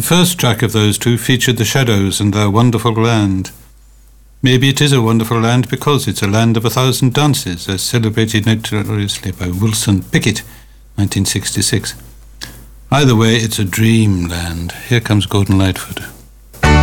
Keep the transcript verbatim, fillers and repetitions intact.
first track of those two featured the Shadows and their Wonderful Land. Maybe it is a wonderful land because it's a land of a thousand dances, as celebrated notoriously by Wilson Pickett, nineteen sixty-six. Either way, it's a dreamland. Here comes Gordon Lightfoot.